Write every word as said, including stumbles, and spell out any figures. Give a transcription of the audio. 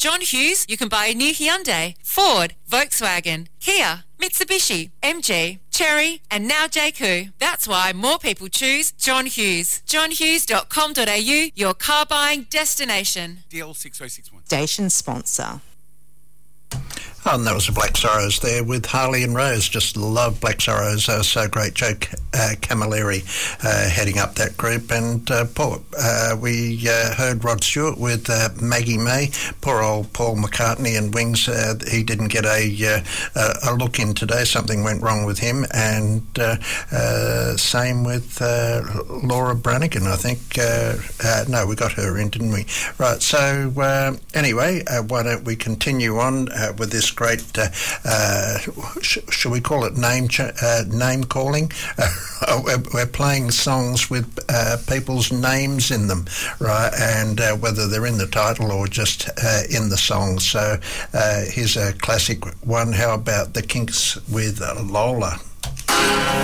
John Hughes, you can buy a new Hyundai, Ford, Volkswagen, Kia, Mitsubishi, M G, Chery and now J Q. That's why more people choose John Hughes. john hughes dot com dot a u, your car buying destination. D L six oh six one. Station sponsor. Oh, and that was the Black Sorrows there with Harley and Rose. Just love Black Sorrows. Uh, so great. Joe uh, Camilleri uh, heading up that group. And uh, poor, uh, we uh, heard Rod Stewart with uh, Maggie May. Poor old Paul McCartney and Wings. Uh, he didn't get a uh, a look in today. Something went wrong with him. And uh, uh, same with uh, Laura Branigan, I think. Uh, uh, no, we got her in, didn't we? Right. So uh, anyway, uh, why don't we continue on uh, with this great, uh, uh, sh- should we call it name ch- uh, name calling? Uh, we're, we're playing songs with uh, people's names in them, right? And uh, whether they're in the title or just uh, in the song. So uh, here's a classic one. How about the Kinks with Lola?